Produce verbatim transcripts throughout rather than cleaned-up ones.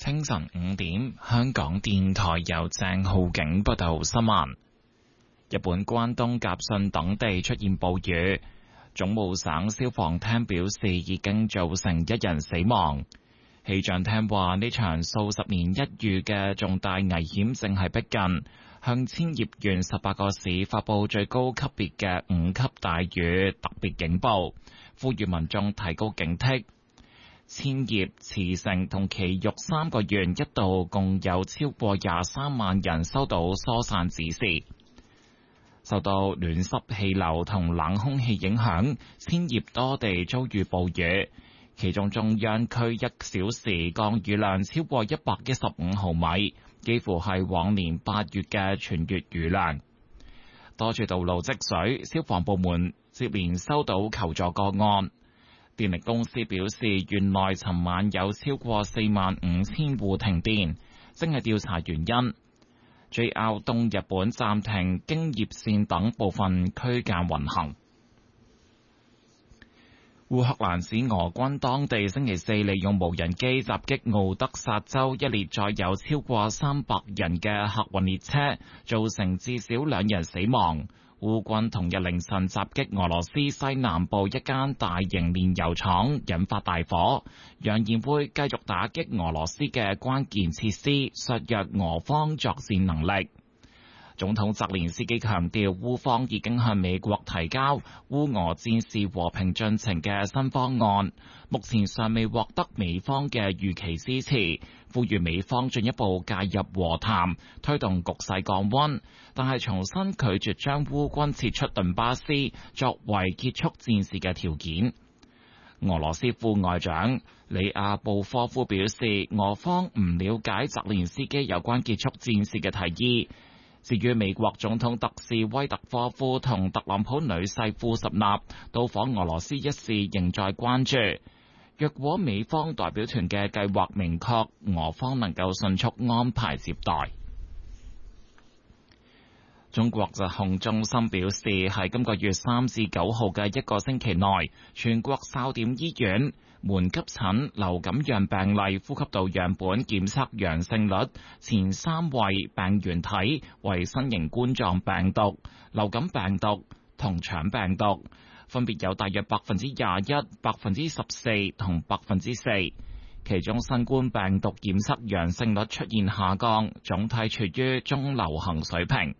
清晨五點，香港電台由鄭浩景報道新聞。日本關東甲信等地出現暴雨，總務省消防廳表示已經造成一人死亡。氣象廳話呢場數十年一遇嘅重大危險正係逼近，向千葉縣十八個市發佈最高級別嘅五級大雨特別警報，呼籲民眾提高警惕。千葉、茨城同埼玉三個縣一度共有超過廿三萬人收到疏散指示。受到暖濕氣流同冷空氣影響，千葉多地遭遇暴雨。其中中央區一小時降雨量超過一百一十五毫米，幾乎係往年八月嘅全月雨量。多處道路積水，消防部門接連收到求助個案。電力公司表示，縣內尋晚有超過四萬五千戶停電，正係調查原因。J R 東日本暫停京葉線等部分區間運行。烏克蘭指俄軍當地星期四利用無人機襲擊奧德薩州一列載有超過三百人嘅客運列車，造成至少兩人死亡。烏軍同日凌晨襲擊俄羅斯西南部一間大型煉油廠，引發大火，揚言會繼續打擊俄羅斯嘅關鍵設施，削弱俄方作戰能力。總統澤連斯基強調，烏方已經向美國提交烏俄戰事和平進程嘅新方案，目前尚未獲得美方嘅預期支持，呼籲美方進一步介入和談，推動局勢降溫，但係重新拒絕將烏軍撤出頓巴斯作為結束戰事嘅條件。俄羅斯副外長里亞布科夫表示，俄方唔了解澤連斯基有關結束戰事嘅提議。至於美國總統特使威特科夫同特朗普女婿庫什納到訪俄羅斯一事仍在關注。若果美方代表團嘅計劃明確，俄方能夠迅速安排接待。中國疾控中心表示，喺今個月三至九號嘅一個星期內，全國哨點醫院門急診流感樣病例呼吸道樣本檢測陽性率前三位病原體為新型冠狀病毒、流感病毒同腸病毒，分別有大約百分之廿一、百分之十四同百分之四。其中新冠病毒檢測陽性率出現下降，總體處於中流行水平。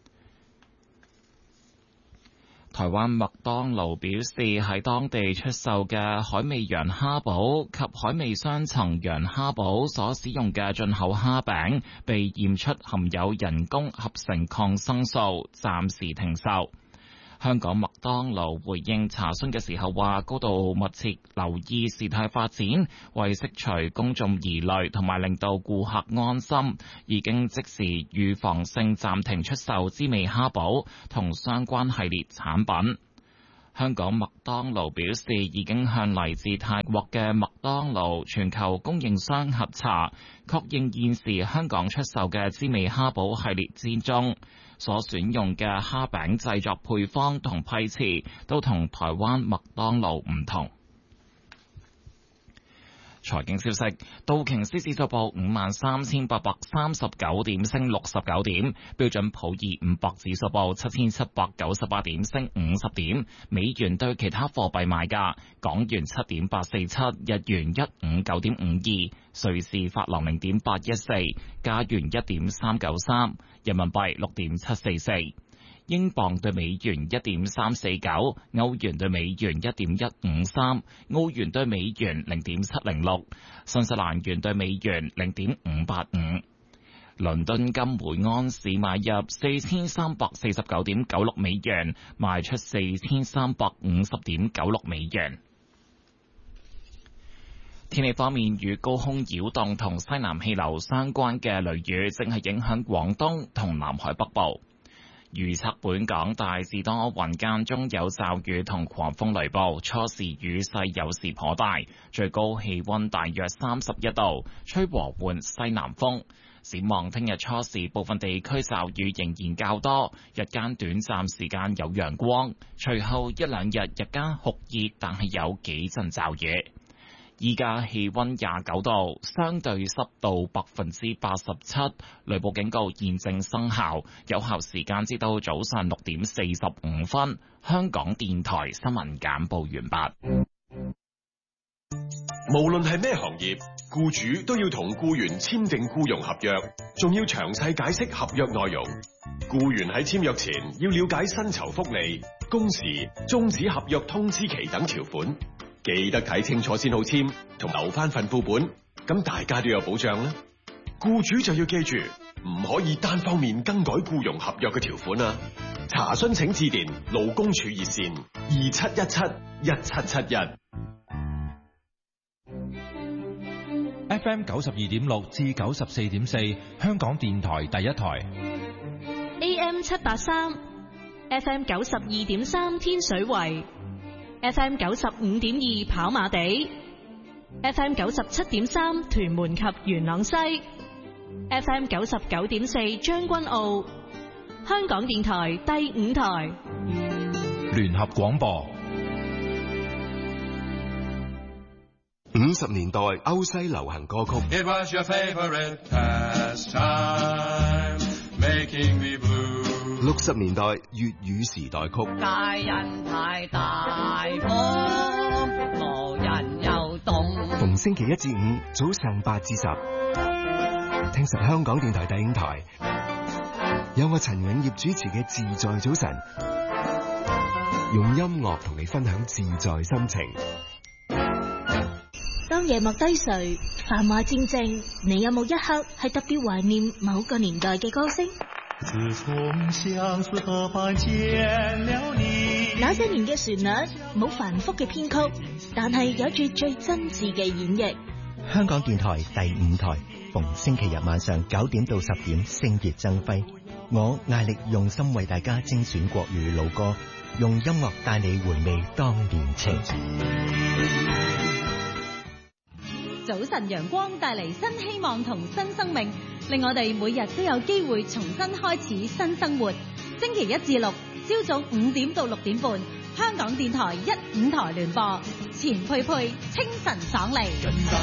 台灣麥當勞表示，喺當地出售嘅海味洋蝦堡及海味雙層洋蝦堡所使用嘅進口蝦餅被驗出含有人工合成抗生素，暫時停售。香港麥當勞回應查詢嘅時候話，高度密切留意事態發展，為釋除公眾疑慮同埋令到顧客安心，已經即時預防性暫停出售滋味蝦堡同相關系列產品。香港麥當勞表示，已經向嚟自泰國嘅麥當勞全球供應商核查，確認現時香港出售嘅滋味蝦堡系列之中所選用嘅蝦餅製作配方同批次都同台灣麥當勞唔同。財經消息，道瓊斯指數報五萬三千八百三十九點，升六十九點；標準普爾五百指數報七千七百九十八點，升五十點。美元對其他貨幣賣價：港元七點八四七，日元一五九點五二，瑞士法郎零點八一四，加元一點三九三，人民幣六點七四四。英鎊對美元一點三四九，歐元對美元一點一五三，澳元對美元零點七零六，新西蘭元對美元零點五八五。倫敦金每安士買入四千三百四十九點九六美元，賣出四千三百五十點九六美元。天氣方面，與高空擾動同西南氣流相關嘅雷雨正係影響廣東同南海北部。預測本港大致多雲，間中有驟雨同狂風雷暴，初時雨勢有時頗大，最高氣溫大約三十一度，吹和緩西南風。展望聽日初時部分地區驟雨仍然較多，日間短暫時間有陽光，隨後一兩日日間酷熱，但係有幾陣驟雨。 依家氣溫廿九度，相對濕度百分之八十七，雷暴警告現正生效，有效時間至到早上六點四十五分。香港電台新聞簡報完畢。 無論係咩行業，僱主都要同僱員簽訂僱傭合約，仲要詳細解釋合約內容。僱員喺簽約前要了解薪酬福利、工時、終止合約通知期等條款。記得睇清楚先好簽，同留翻份副本，咁大家都有保障啦。僱主就要記住，唔可以單方面更改僱傭合約嘅條款啊！查詢請致電勞工處熱線二七一七一七七一。 F M 九十二點六至九十四點四，香港電台第一台。 A M 七八三，F M 九十二點三天水圍。F M 九十五點二跑馬地 ，F M 九十七點三屯門及元朗西 ，F M 九十九點四將軍澳，香港電台第五台聯合廣播。 五十年代歐西流行歌曲。 It was your favorite pastime, making me blue. 六十年代粵語時代曲。 大人太大風，無人又懂。 逢星期一至五早上八至十，聽實香港電台第五台，有我陳永業主持嘅自在早晨，用音樂同你分享自在心情。 當夜幕低垂，繁華漸靜，你有冇一刻係特別懷念某個年代嘅歌聲？ 自從相思河畔見了你， 那些年嘅旋律冇繁複嘅編曲，但係有住最真摯嘅演繹。 香港電台第五台，逢星期日晚上九點到十點，星夜爭輝。我艾力用心為大家精選國語老歌，用音樂帶你回味當年情。 早晨陽光帶嚟新希望同新生命，令我哋每日都有機會重新開始新生活。星期一至六朝早五點到六點半，香港電台一五台聯播，錢佩佩清晨爽利。